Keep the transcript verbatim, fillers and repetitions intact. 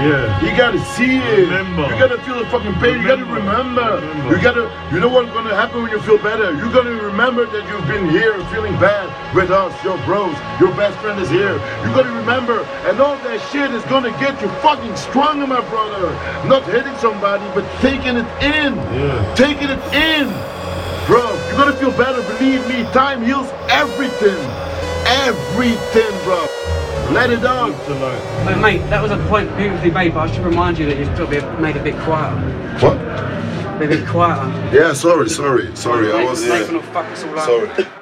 Yeah. You gotta see it. Remember. You gotta feel the fucking pain. Remember. You gotta remember. Remember. You gotta, you know what's gonna happen when you feel better? You're gonna remember that you've been here feeling bad with us, your bros. Your best friend is here. You gotta remember. And all that shit is gonna get you fucking stronger, my brother. Not hitting somebody, but taking it in. Yeah. Taking it in. Bro, you're gonna feel better. Believe me, time heals everything. Everything, bro. Let it out. But mate, that was a point beautifully made, but I should remind you that you've got to be made a bit quieter. What? Be a bit quieter. Yeah, sorry, sorry, sorry. I was. Nathan will fuck us all up. Sorry.